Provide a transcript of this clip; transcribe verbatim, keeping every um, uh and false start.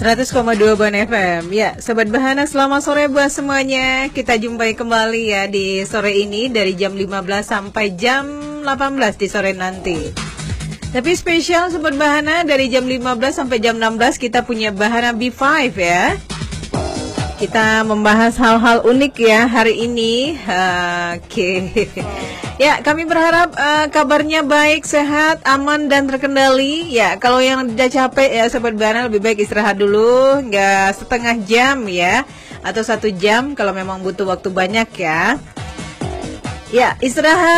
seratus koma dua Ban F M. Ya, Sobat Bahana, selamat sore buat semuanya. Kita jumpai kembali ya di sore ini dari jam lima belas sampai jam delapan belas di sore nanti. Tapi spesial Sobat Bahana, dari jam lima belas sampai jam enam belas kita punya Bahana B lima ya. Kita membahas hal-hal unik ya hari ini. Oke. Okay. Ya, kami berharap uh, kabarnya baik, sehat, aman, dan terkendali. Ya, kalau yang udah capek ya Sobat Bahana, lebih baik istirahat dulu, nggak setengah jam ya, atau satu jam kalau memang butuh waktu banyak ya. Ya, istirahat.